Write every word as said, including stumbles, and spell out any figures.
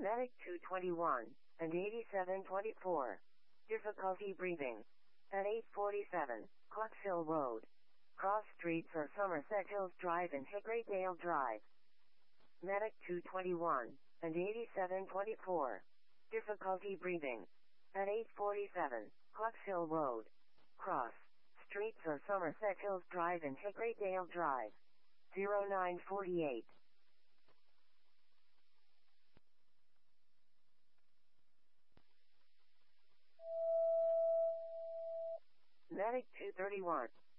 Medic two twenty-one and eighty-seven twenty-four. Difficulty breathing. At eight forty-seven, Clarksville Road. Cross streets are Somerset Hills Drive and Hickreydale Drive. Medic two twenty-one and eighty-seven twenty-four. Difficulty breathing. At eight forty-seven, Clarksville Road. Cross streets are Somerset Hills Drive and Hickreydale Drive. zero nine forty-eight. Medic two thirty-one